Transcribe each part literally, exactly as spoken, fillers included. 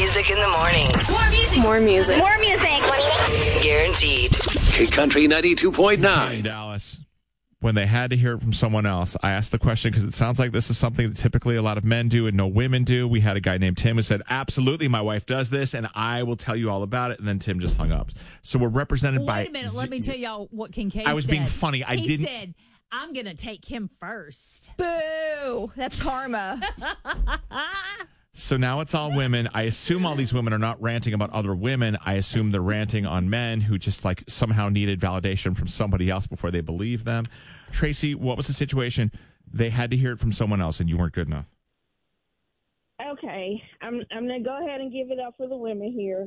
music in the morning. More music. More music. More music. More music. Guaranteed. K-Country ninety-two point nine. In Dallas, when they had to hear it from someone else, I asked the question because it sounds like this is something that typically a lot of men do and no women do. We had a guy named Tim who said, absolutely, my wife does this, and I will tell you all about it. And then Tim just hung up. So we're represented Wait by... a minute. Let me tell y'all what Kincaid I was said. being funny. I he didn't... said, I'm going to take him first. Boo. That's karma. So now it's all women. I assume all these women are not ranting about other women. I assume they're ranting on men who just like somehow needed validation from somebody else before they believe them. Tracy, what was the situation? They had to hear it from someone else and you weren't good enough. Okay, I'm I'm gonna go ahead and give it up for the women here.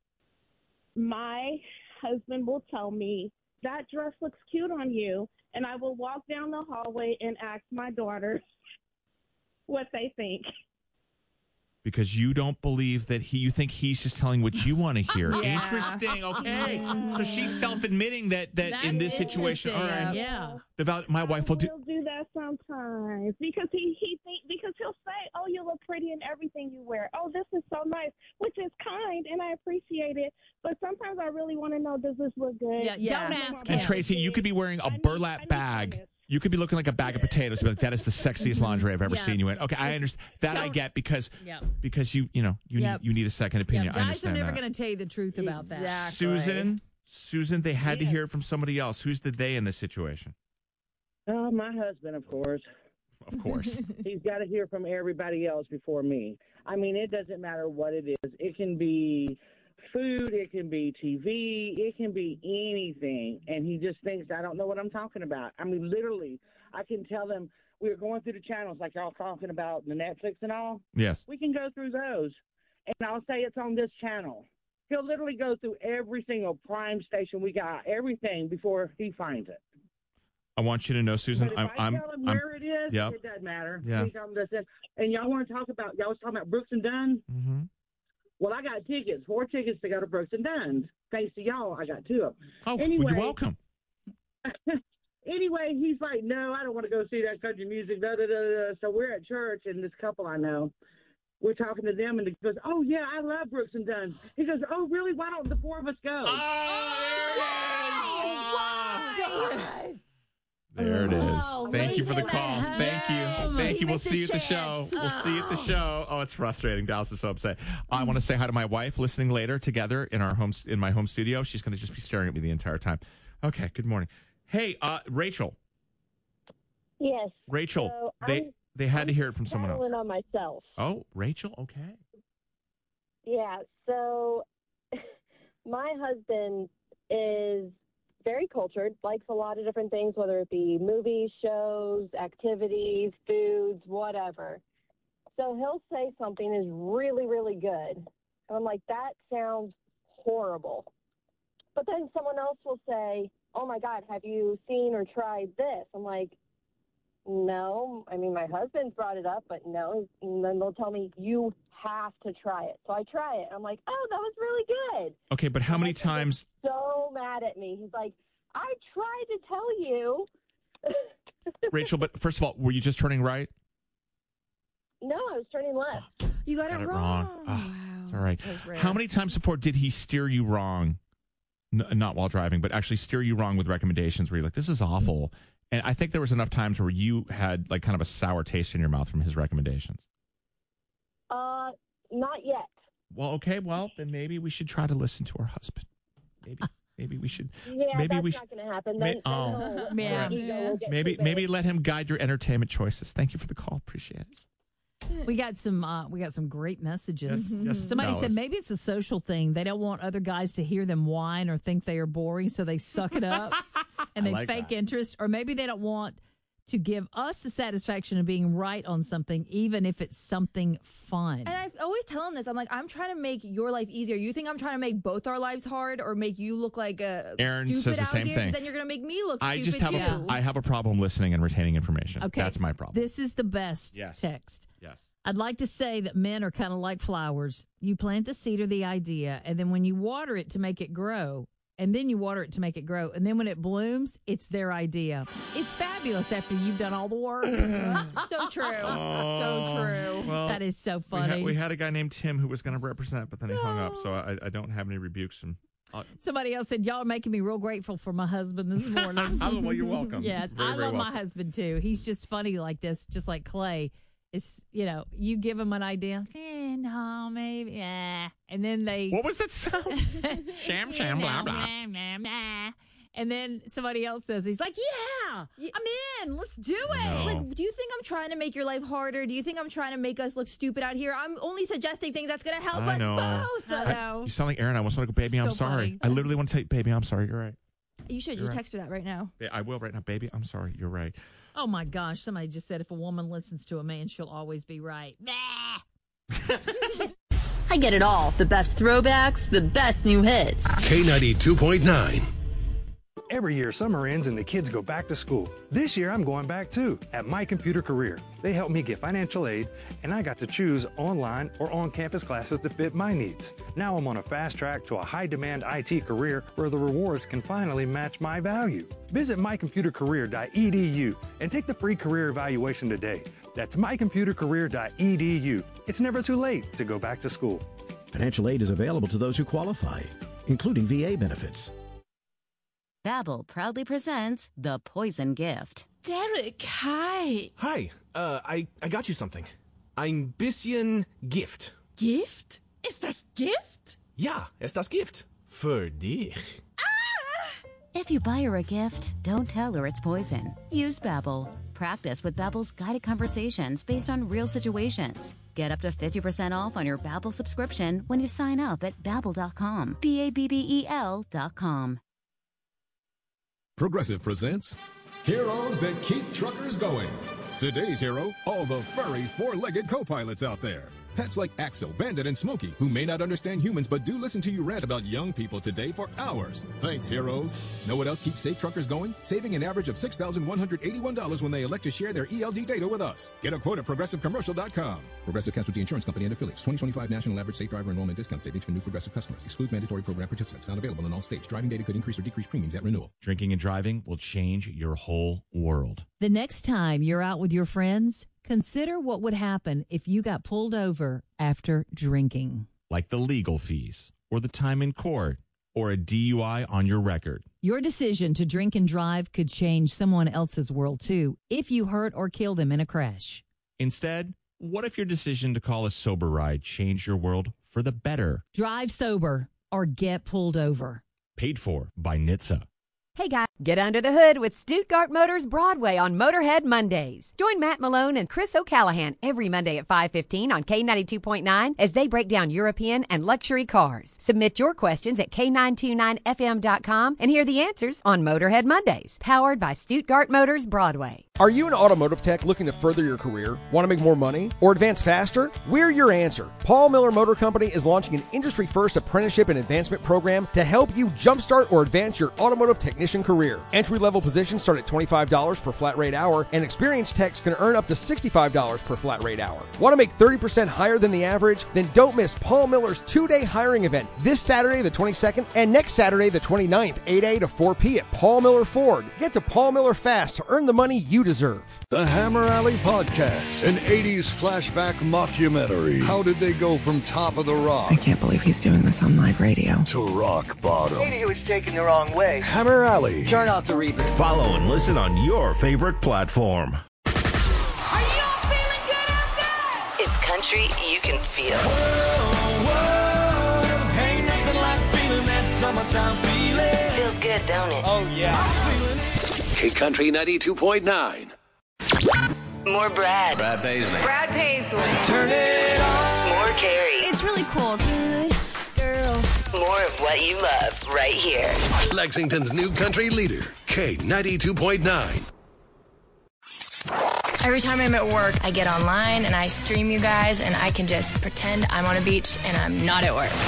My husband will tell me that dress looks cute on you, and I will walk down the hallway and ask my daughters what they think. Because you don't believe that he, you think he's just telling what you want to hear. Yeah. Interesting. Okay. So she's self-admitting that, that That's in this situation, all right. Yeah. The val- my wife will do. He'll do that sometimes because he he think because he'll say, "Oh, you look pretty in everything you wear. Oh, this is so nice," which is kind and I appreciate it. But sometimes I really want to know, does this look good? Yeah, Yeah. don't ask And him. Tracy, you could be wearing a I need- burlap I need bag. honest. You could be looking like a bag of potatoes. Be like, that is the sexiest lingerie I've ever Yeah. seen you in. Okay, I Just understand. That I don't- get because Yeah. because you you know you Yep. need you need a second opinion. Yeah, I guys are understand never that. going to tell you the truth about that. Exactly. Susan, Susan, they had to Yes. hear it from somebody else. Who's the they in this situation? Oh, my husband, of course. Of course. He's got to hear from everybody else before me. I mean, it doesn't matter what it is. It can be food, it can be T V, it can be anything. And he just thinks I don't know what I'm talking about. I mean, literally, I can tell him we were going through the channels like y'all talking about the Netflix and all. Yes. We can go through those, and I'll say it's on this channel. He'll literally go through every single prime station we got, everything before he finds it. I want you to know, Susan. But if I'm. I I'm. tell him I'm where it is, yep. it doesn't matter. Yeah. He tell him this, and y'all want to talk about y'all was talking about Brooks and Dunn. mm-hmm. Well, I got tickets, four tickets to go to Brooks and Dunn's. Thanks to y'all, I got two of them. Oh, well, Anyway. you're welcome. Anyway, he's like, no, I don't want to go see that country music. Da, da, da, da. So we're at church, and this couple I know, we're talking to them, and he goes, oh, yeah, I love Brooks and Dunn. He goes, oh, really? Why don't the four of us go? There it is. Oh, Thank you for the leave call. him at Thank you. home. Thank He you. We'll missed see you at his the show. chance. We'll see you at the show. Oh, it's frustrating. Dallas is so upset. I want to say hi to my wife listening later together in our home in my home studio. She's going to just be staring at me the entire time. Okay, good morning. Hey, uh, Rachel. Yes. Rachel, So they I'm- they had to hear it from someone else. Battling on myself. Oh, Rachel, okay. Yeah, so my husband is very cultured, likes a lot of different things, whether it be movies, shows, activities, foods, whatever. So he'll say something is really, really good. And I'm like, that sounds horrible. But then someone else will say, oh, my God, have you seen or tried this? I'm like, no. I mean, my husband's brought it up, but no. And then they'll tell me, you have to try it. So I try it. I'm like, oh, that was really good. Okay, but how And many my husband times? gets so mad at me. He's like, I tried to tell you. Rachel, but first of all, were you just turning right? No, I was turning left. You got, Got it it wrong. wrong. Oh, it's all right. That was rare. How many times before did he steer you wrong? N- not while driving, but actually steer you wrong with recommendations where you're like, this is awful. And I think there was enough times where you had like kind of a sour taste in your mouth from his recommendations. Uh, not yet. Well, okay, well, then maybe we should try to listen to our husband. Maybe maybe we should Yeah, maybe that's we not should, going to happen. may- Then, oh. then he'll- Yeah. his ego will get maybe too big. maybe let him guide your entertainment choices. Thank you for the call. Appreciate it. We got some uh, we got some great messages. Yes, yes, Somebody Dallas. said maybe it's a social thing. They don't want other guys to hear them whine or think they are boring, so they suck it up and I they like fake that. interest. Or maybe they don't want to give us the satisfaction of being right on something, even if it's something fun. And I always tell him this. I'm like, I'm trying to make your life easier. You think I'm trying to make both our lives hard or make you look like a Aaron stupid says the out same here? thing. Then you're going to make me look I stupid just have too. a I have a problem listening and retaining information. Okay. That's my problem. This is the best Yes. text. Yes. I'd like to say that men are kind of like flowers. You plant the seed or the idea, and then when you water it to make it grow, and then you water it to make it grow. And then when it blooms, it's their idea. It's fabulous after you've done all the work. So true. So true. Well, That is so we, funny. had, we had a guy named Tim who was going to represent, but then he hung up, so I, I don't have any rebukes from. Uh, Somebody else said, y'all are making me real grateful for my husband this morning. Oh, well, you're welcome. Yes, Very, I very love my welcome. husband too. He's just funny like this, just like Clay. It's, you know, you give him an idea, eh, no, maybe, yeah. And then they. What was that sound? Sham, sham, blah, blah. And then somebody else says, he's like, yeah, I'm in. Let's do it. No. Like, do you think I'm trying to make your life harder? Do you think I'm trying to make us look stupid out here? I'm only suggesting things that's going to help I us know. both. I know. You sound like Aaron. I want to go, baby, I'm So sorry. funny. I literally want to tell you, baby, I'm sorry. You're right. You should. You're You right. text her that right now. Yeah, I will right now, baby. I'm sorry. You're right. Oh my gosh, somebody just said if a woman listens to a man, she'll always be right. Bah! I get it all. The best throwbacks, the best new hits. K ninety-two point nine. Every year, summer ends and the kids go back to school. This year, I'm going back too at My Computer Career. They helped me get financial aid, and I got to choose online or on-campus classes to fit my needs. Now I'm on a fast track to a high-demand I T career where the rewards can finally match my value. Visit my computer career dot e d u and take the free career evaluation today. That's my computer career dot e d u. It's never too late to go back to school. Financial aid is available to those who qualify, including V A benefits. Babbel proudly presents The Poison Gift. Derek, hi. Hi, uh, I, I got you something. Ein bisschen Gift. Gift? Ist das Gift? Ja, ist das Gift. Für dich. If you buy her a gift, don't tell her it's poison. Use Babbel. Practice with Babbel's guided conversations based on real situations. Get up to fifty percent off on your Babbel subscription when you sign up at babbel dot com. B A B B E L dot com. Progressive presents Heroes That Keep Truckers Going. Today's hero, all the furry four-legged co-pilots out there. Pets like Axel, Bandit, and Smokey, who may not understand humans but do listen to you rant about young people today for hours. Thanks, heroes. Know what else keeps safe truckers going? Saving an average of six thousand one hundred eighty-one dollars when they elect to share their E L D data with us. Get a quote at progressive commercial dot com. Progressive Casualty Insurance Company and Affiliates. twenty twenty-five National Average Safe Driver Enrollment Discount Savings for new Progressive customers. Excludes mandatory program participants. Not available in all states. Driving data could increase or decrease premiums at renewal. Drinking and driving will change your whole world. The next time you're out with your friends, consider what would happen if you got pulled over after drinking. Like the legal fees, or the time in court, or a D U I on your record. Your decision to drink and drive could change someone else's world, too, if you hurt or kill them in a crash. Instead, what if your decision to call a sober ride changed your world for the better? Drive sober or get pulled over. Paid for by N H T S A. Hey guys, get under the hood with Stuttgart Motors Broadway on Motorhead Mondays. Join Matt Malone and Chris O'Callahan every Monday at five fifteen on K ninety-two point nine as they break down European and luxury cars. Submit your questions at K nine two nine F M dot com and hear the answers on Motorhead Mondays, powered by Stuttgart Motors Broadway. Are you an automotive tech looking to further your career? Want to make more money? Or advance faster? We're your answer. Paul Miller Motor Company is launching an industry-first apprenticeship and advancement program to help you jumpstart or advance your automotive technician career. Entry-level positions start at twenty-five dollars per flat rate hour, and experienced techs can earn up to sixty-five dollars per flat rate hour. Want to make thirty percent higher than the average? Then don't miss Paul Miller's two-day hiring event this Saturday the twenty-second and next Saturday the twenty-ninth, eight a to four p at Paul Miller Ford. Get to Paul Miller fast to earn the money you deserve. The Hammer Alley Podcast, an eighties flashback mockumentary. How did they go from Top of the Rock? I can't believe he's doing this on live radio. To rock bottom. Lady who was taken the wrong way. Hammer Alley. Turn off the reverb. Follow and listen on your favorite platform. Are y'all feeling good out there? It's country you can feel. Whoa, whoa, ain't nothing like feeling that summertime feeling. Feels good, don't it? Oh, yeah. I'm feeling it. K Country ninety-two point nine. More Brad. Brad Paisley. Brad Paisley. So turn it on. More Carrie. It's really cool. Good girl. More of what you love right here. Lexington's new country leader, K ninety-two point nine. Every time I'm at work, I get online and I stream you guys, and I can just pretend I'm on a beach and I'm not at work.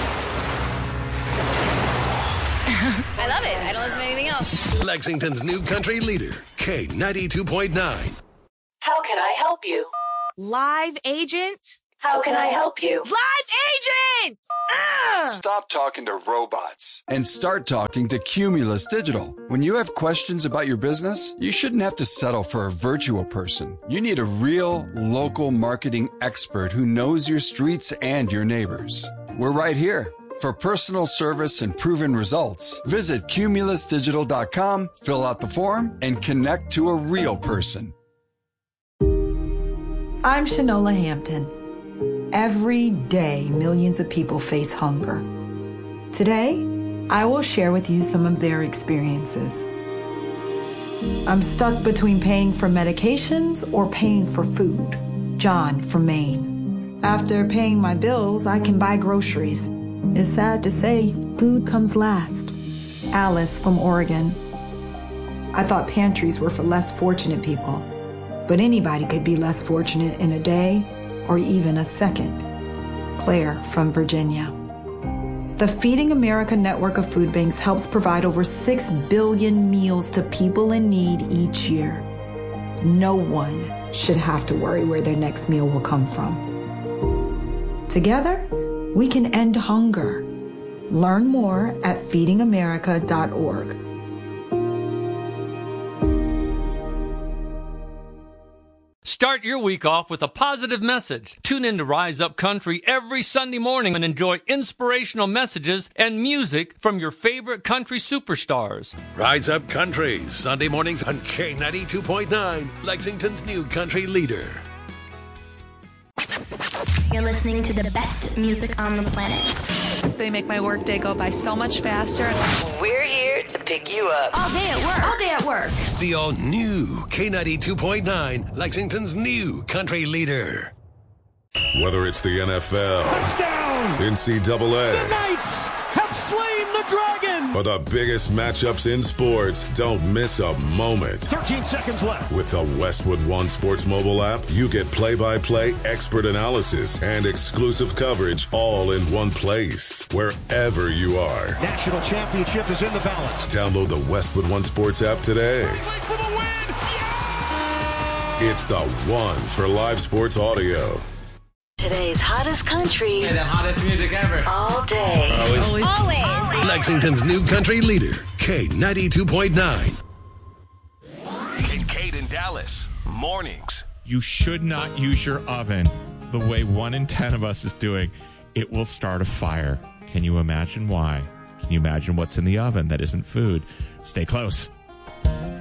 I love it. I don't listen to anything else. Lexington's new country leader, K ninety-two point nine. How can I help you? Live agent? How can I help you? Live agent! Ah! Stop talking to robots and start talking to Cumulus Digital. When you have questions about your business, you shouldn't have to settle for a virtual person. You need a real, local marketing expert who knows your streets and your neighbors. We're right here. For personal service and proven results, visit cumulus digital dot com, fill out the form, and connect to a real person. I'm Shanola Hampton. Every day, millions of people face hunger. Today, I will share with you some of their experiences. I'm stuck between paying for medications or paying for food. John from Maine. After paying my bills, I can buy groceries. It's sad to say, food comes last. Alice from Oregon. I thought pantries were for less fortunate people, but anybody could be less fortunate in a day or even a second. Claire from Virginia. The Feeding America network of food banks helps provide over six billion meals to people in need each year. No one should have to worry where their next meal will come from. Together, we can end hunger. Learn more at feeding america dot org. Start your week off with a positive message. Tune in to Rise Up Country every Sunday morning and enjoy inspirational messages and music from your favorite country superstars. Rise Up Country, Sunday mornings on K ninety-two point nine, Lexington's new country leader. You're listening to the best music on the planet. They make my workday go by so much faster. We're here to pick you up. All day at work. All day at work. The all-new K ninety-two point nine, Lexington's new country leader. Whether it's the N F L, touchdown, N C double A, the Knights have slain the dragon, or the biggest matchups in sports, don't miss a moment. thirteen seconds left. With the Westwood One Sports mobile app, you get play-by-play expert analysis and exclusive coverage all in one place, wherever you are. National championship is in the balance. Download the Westwood One Sports app today. For the win. Yeah! It's the one for live sports audio. Today's hottest country. Play the hottest music ever. All day. Always. Always. Always. Lexington's new country leader, K ninety-two point nine. And Kate in Dallas, mornings. You should not use your oven the way one in ten of us is doing. It will start a fire. Can you imagine why? Can you imagine what's in the oven that isn't food? Stay close.